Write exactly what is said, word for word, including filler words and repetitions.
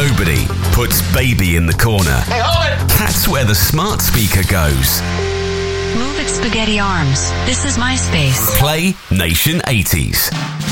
Nobody puts baby in the corner. Hey, hold it! That's where the smart speaker goes. Move it, spaghetti arms. This is my space. Play Nation eighties.